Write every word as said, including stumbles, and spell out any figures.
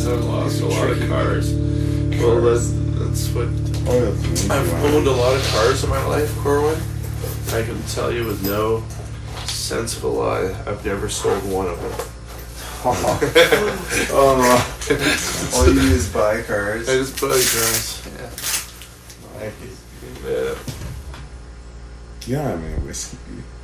I've lost a lot of cars. Well, that's, that's what... Oh, that's I've owned a lot of cars in my life, Corwin. I can tell you with no sense of a lie, I've never sold one of them. Oh no. All you do is buy cars. I just buy cars. Yeah. Yeah. You don't have any whiskey, do you?